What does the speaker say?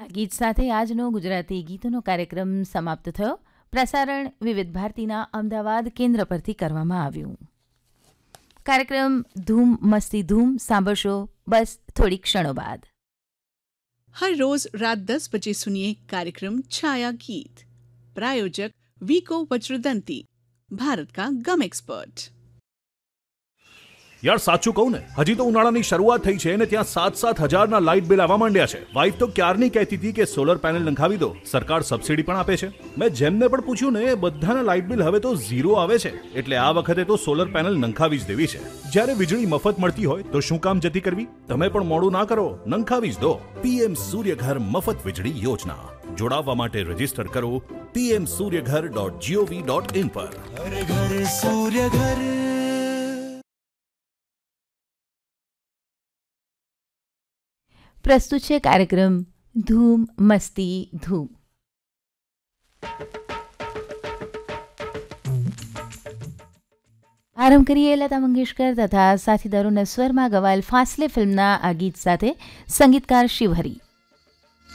આ ગીત સાથે આજનો ગુજરાતી ગીતોનો કાર્યક્રમ સમાપ્ત થયો. પ્રસારણ વિવિધ ભારતીના અમદાવાદ કેન્દ્ર પરથી કરવામાં આવ્યું. કાર્યક્રમ ધૂમ મસ્તી ધૂમ સાંભળશો બસ થોડી ક્ષણો બાદ. हर रोज रात 10 बजे सुनिए कार्यक्रम छाया गीत. प्रायोजक वीको वज्रदंती, भारत का गम एक्सपर्ट. यार साचું કહું ને, હજી તો ઉનાળાની શરૂઆત થઈ છે અને ત્યાં 7,000 લાઇટ બિલ આવવા માંડ્યા છે. વાઇફ તો ક્યારની કહેતી હતી કે સોલર પેનલ નંખાવી દો, સરકાર સબસિડી પણ આપે છે. મેં જેમને પણ પૂછ્યું ને, બધાના લાઇટ બિલ હવે તો ઝીરો આવે છે. એટલે આ વખતે તો સોલર પેનલ નંખાવી જ દેવી છે. જ્યારે વીજળી મફત મળતી હોય તો શું કામ જતી કરવી? તમે પણ મોડું ના કરો, નંખાવી જ દો. પીએમ સૂર્યઘર મફત વીજળી યોજના. જોડાવવા માટે રજીસ્ટર કરો pmsuryaghar.gov.in પર. હર ઘર સૂર્યઘર. પ્રસ્તુત છે કાર્યક્રમ ધૂમ મસ્તી ધૂમ. આરંભ કરીએ લતા મંગેશકર તથા સાથીદારોના સ્વરમાં ગવાયેલ ફાસલે ફિલ્મના આ ગીત સાથે. સંગીતકાર શિવહરી.